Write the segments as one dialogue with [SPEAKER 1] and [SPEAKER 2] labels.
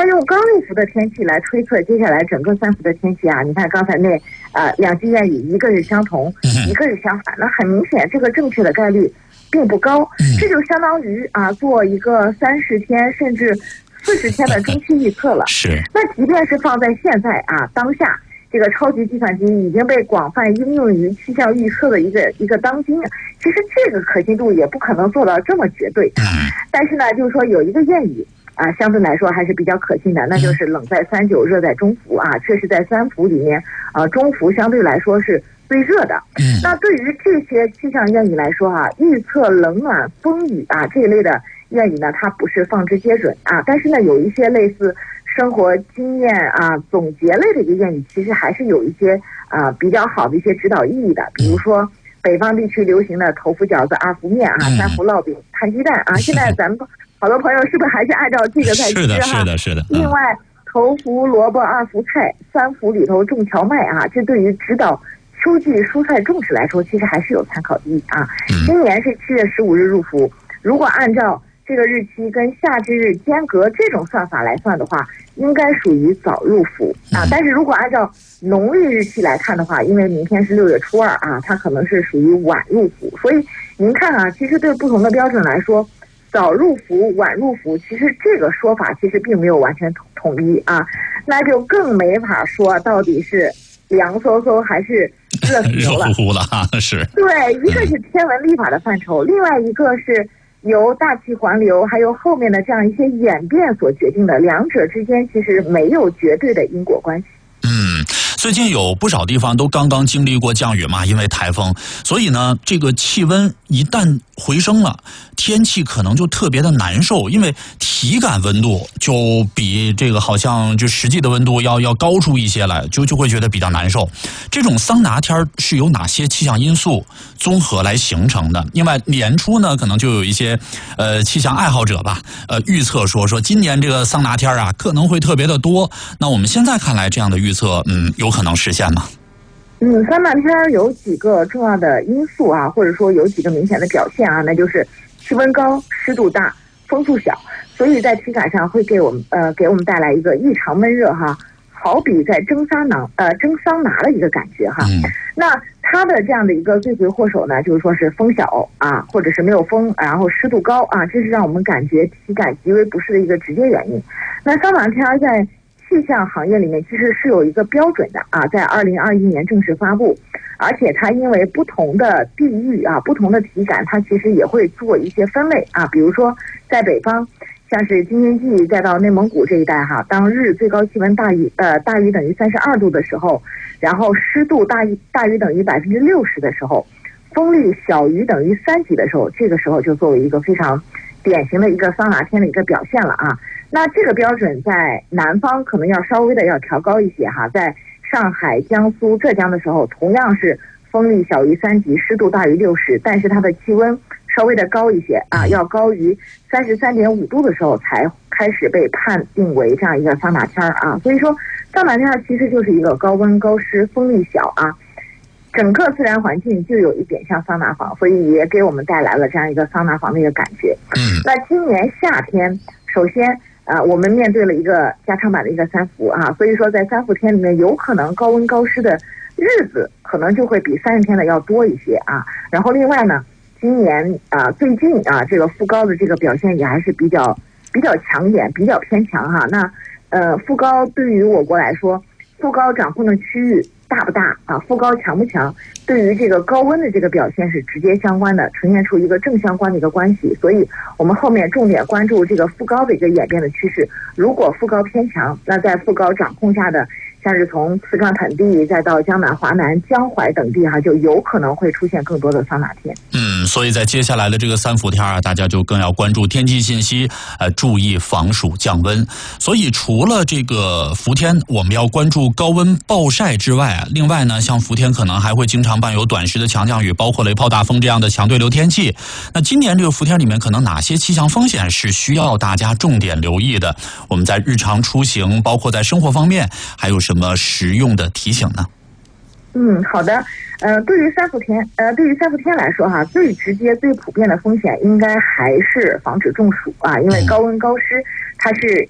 [SPEAKER 1] 那用刚入伏的天气来推测接下来整个三伏的天气啊，你看刚才那两句谚语，一个是相同，一个是相反，那很明显这个正确的概率并不高，这就相当于做一个30天甚至40天的中期预测了。
[SPEAKER 2] 是。
[SPEAKER 1] 那即便是放在现在当下，这个超级计算机已经被广泛应用于气象预测的一个当今，其实这个可信度也不可能做到这么绝对。但是呢，就是说有一个谚语相对来说还是比较可信的，那就是冷在39，热在中伏确实在三伏里面中伏相对来说是最热的。那对于这些气象谚语来说预测冷暖风雨这一类的谚语呢，它不是放之皆准但是呢，有一些类似生活经验总结类的一个谚语，其实还是有一些比较好的一些指导意义的。比如说北方地区流行的头伏饺子2伏面3伏烙饼摊鸡蛋现在咱们好多朋友是不是还是按照这个在吃
[SPEAKER 2] 是的。
[SPEAKER 1] 另外头伏萝卜2伏菜3伏里头种荞麦这对于指导秋季蔬菜种植来说，其实还是有参考意义今年是7月15日入伏，如果按照这个日期跟夏至日间隔这种算法来算的话，应该属于早入伏但是如果按照农历日期来看的话，因为明天是6月初2它可能是属于晚入伏。所以您看其实对不同的标准来说，早入伏晚入伏，其实这个说法其实并没有完全统一那就更没法说到底是凉飕飕还是热
[SPEAKER 2] 乎乎了是。
[SPEAKER 1] 对，一个是天文历法的范畴，另外一个是由大气环流还有后面的这样一些演变所决定的，两者之间其实没有绝对的因果关系。
[SPEAKER 2] 最近有不少地方都刚刚经历过降雨嘛，因为台风，所以呢，这个气温一旦回升了，天气可能就特别的难受，因为体感温度就比这个好像就实际的温度要高出一些来，就会觉得比较难受。这种桑拿天是由哪些气象因素综合来形成的？因为年初呢，可能就有一些气象爱好者吧，预测说今年这个桑拿天可能会特别的多。那我们现在看来，这样的预测有可能实现吗？
[SPEAKER 1] 桑拿天有几个重要的因素或者说有几个明显的表现那就是气温高、湿度大、风速小，所以在体感上会给我们带来一个异常闷热好比在蒸桑拿的一个感觉那它的这样的一个罪魁祸首呢，就是说是风小或者是没有风，然后湿度高这是让我们感觉体感极为不适的一个直接原因。那桑拿天在气象行业里面其实是有一个标准的在2021年正式发布，而且它因为不同的地域不同的体感，它其实也会做一些分类比如说在北方，像是京津冀再到内蒙古这一带当日最高气温大于等于32度的时候，然后湿度大于等于60%的时候，风力小于等于3级的时候，这个时候就作为一个非常典型的一个桑拿天的一个表现了那这个标准在南方可能要稍微的要调高一些在上海、江苏、浙江的时候，同样是风力小于3级，湿度大于60%，但是它的气温稍微的高一些要高于33.5度的时候才开始被判定为这样一个桑拿天所以说桑拿天其实就是一个高温高湿风力小整个自然环境就有一点像桑拿房，所以也给我们带来了这样一个桑拿房的一个感觉那今年夏天首先我们面对了一个加长版的一个三伏所以说在三伏天里面有可能高温高湿的日子可能就会比30天的要多一些然后另外呢，今年最近这个副高的这个表现也还是比较抢眼，比较偏强那副高对于我国来说，副高掌控的区域大不大副高强不强，对于这个高温的这个表现是直接相关的，呈现出一个正相关的一个关系。所以我们后面重点关注这个副高的一个演变的趋势。如果副高偏强，那在副高掌控下的像是从磁川盆地再到江南、华南、江淮等地就有可能会出现更多的桑拿天。
[SPEAKER 2] 所以在接下来的这个三伏天大家就更要关注天气信息，注意防暑降温。所以除了这个伏天我们要关注高温暴晒之外另外呢，像伏天可能还会经常伴有短时的强降雨，包括雷暴大风这样的强对流天气。那今年这个伏天里面可能哪些气象风险是需要大家重点留意的？我们在日常出行包括在生活方面还有什么实用的提醒呢？
[SPEAKER 1] 好的。对于三伏天来说最直接最普遍的风险应该还是防止中暑因为高温高湿它是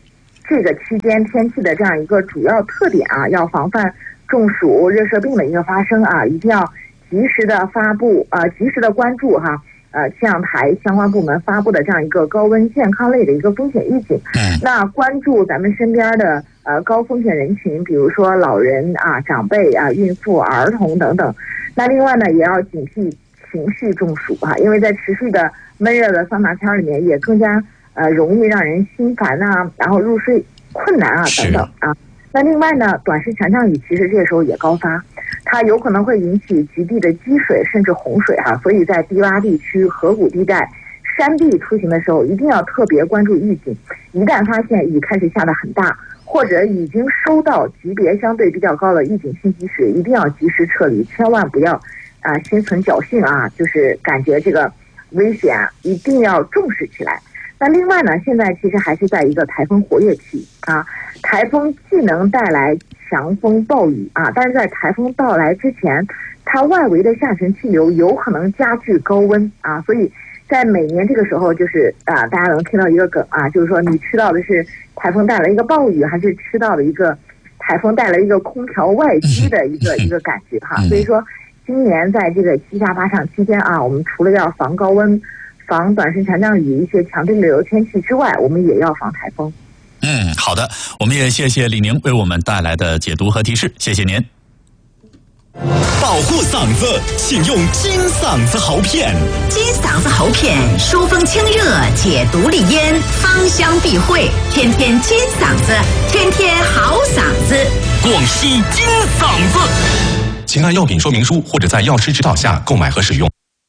[SPEAKER 1] 这个期间天气的这样一个主要特点啊，要防范中暑、热射病的一个发生啊，一定要及时的及时的关注哈。气象台相关部门发布的这样一个高温健康类的一个风险预警，那关注咱们身边的高风险人群，比如说老人啊、长辈啊、孕妇、儿童等等。那另外呢，也要警惕情绪中暑啊，因为在持续的闷热的桑拿天里面，也更加容易让人心烦啊，然后入睡困难啊等等啊。那另外呢，短时强降雨其实这个时候也高发，它有可能会引起局地的积水甚至洪水哈，所以在低洼地区、河谷地带、山地出行的时候，一定要特别关注预警。一旦发现雨开始下得很大，或者已经收到级别相对比较高的预警信息时，一定要及时撤离，千万不要心存侥幸啊，就是感觉这个危险一定要重视起来。那另外呢，现在其实还是在一个台风活跃期啊，台风既能带来强风暴雨啊，但是在台风到来之前，它外围的下沉气流有可能加剧高温啊，所以在每年这个时候，就是大家能听到一个梗啊，就是说你吃到的是台风带来一个暴雨，还是吃到了一个台风带来一个空调外机的一个感觉哈。所以说，今年在这个七下八上期间啊，我们除了要防高温、防短时强降雨一些强对流天气之外，我们也要防台风。
[SPEAKER 2] 好的，我们也谢谢李宁为我们带来的解读和提示，谢谢您。
[SPEAKER 3] 保护嗓子，请用金嗓子喉片。
[SPEAKER 4] 金嗓子喉片疏风清热，解毒利咽，芳香避秽，天天金嗓子，天天好嗓子。
[SPEAKER 3] 广西金嗓子，请按药品说明书或者在药师指导下购买和使用。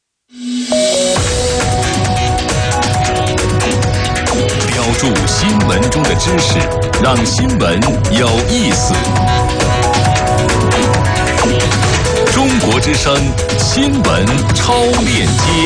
[SPEAKER 3] 标注新闻中的知识，让新闻有意思。中国之声新闻超链接，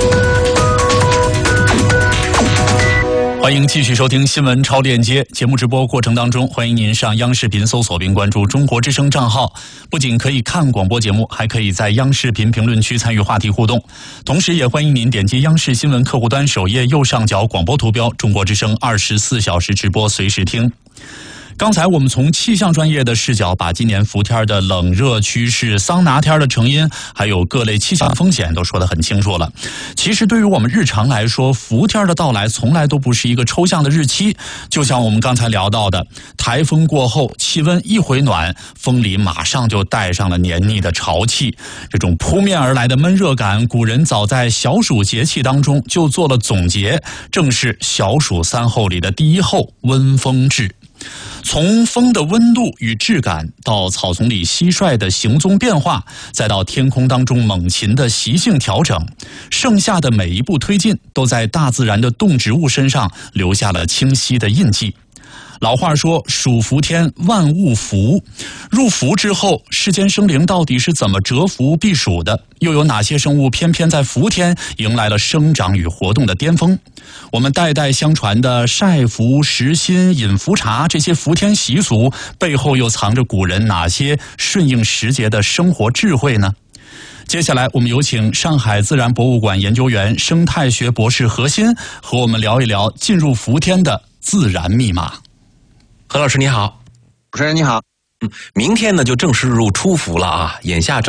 [SPEAKER 2] 欢迎继续收听新闻超链接节目直播过程当中，欢迎您上央视频搜索并关注中国之声账号，不仅可以看广播节目，还可以在央视频评论区参与话题互动，同时也欢迎您点击央视新闻客户端首页右上角广播图标中国之声24小时直播随时听。刚才我们从气象专业的视角，把今年伏天的冷热趋势、桑拿天的成因，还有各类气象风险都说得很清楚了。其实对于我们日常来说，伏天的到来从来都不是一个抽象的日期，就像我们刚才聊到的，台风过后，气温一回暖，风里马上就带上了黏腻的潮气。这种扑面而来的闷热感，古人早在小暑节气当中就做了总结，正是小暑三候里的第一候温风至。从风的温度与质感，到草丛里蟋蟀的行踪变化，再到天空当中猛禽的习性调整，盛夏的每一步推进，都在大自然的动植物身上留下了清晰的印记。老话说暑伏天万物伏，入伏之后，世间生灵到底是怎么蛰伏避暑的？又有哪些生物偏偏在伏天迎来了生长与活动的巅峰？我们代代相传的晒伏、食薪、饮伏茶这些伏天习俗背后又藏着古人哪些顺应时节的生活智慧呢？接下来我们有请上海自然博物馆研究员、生态学博士何鑫和我们聊一聊进入伏天的自然密码。
[SPEAKER 5] 何老师你好。
[SPEAKER 6] 主持人你好。
[SPEAKER 5] 明天呢就正式入初伏了啊，眼下